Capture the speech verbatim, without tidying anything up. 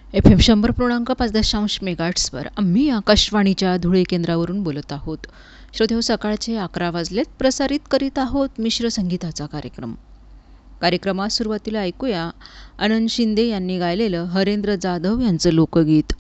F M शंभर पूर्णांक पाच दशांश मेगाट्सवर आम्ही आकाशवाणीच्या धुळे केंद्रावरून बोलत आहोत. श्रोतेहो, सकाळचे अकरा वाजलेत. प्रसारित करीत आहोत मिश्र संगीताचा कार्यक्रम. कार्यक्रमात सुरुवातीला ऐकूया आनंद शिंदे यांनी गायलेलं हरेंद्र जाधव यांचं लोकगीत.